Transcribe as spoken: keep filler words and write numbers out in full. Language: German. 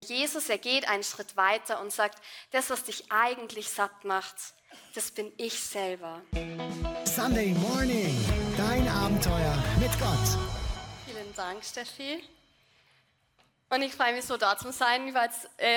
Jesus, er geht einen Schritt weiter und sagt, das, was dich eigentlich satt macht, das bin ich selber. Sunday Morning, dein Abenteuer mit Gott. Vielen Dank, Steffi. Und ich freue mich so, da zu sein. Ich war jetzt, äh